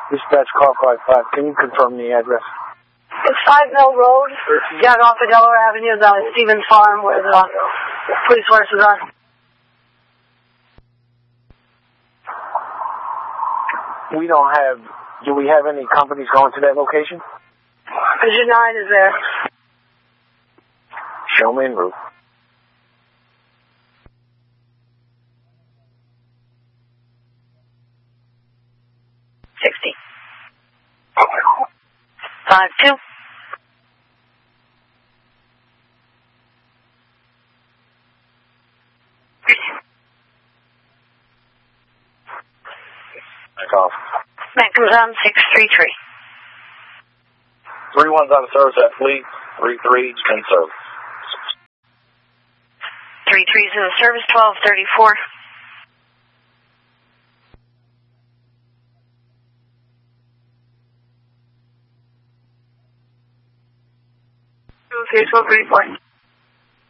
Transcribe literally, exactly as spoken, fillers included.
Dispatch call five five. Can you confirm the address? It's Five Mill Road, down off of Delaware Avenue, down at Stevens Farm, where the police horses are. We don't have, do we have any companies going to that location? Vision nine is there. Show me en route. sixty. Five two. Back off. That comes on six three three. Three one's out of service at Fleet. Three three's in service. Three three's in service. Twelve thirty four. Okay, twelve thirty four.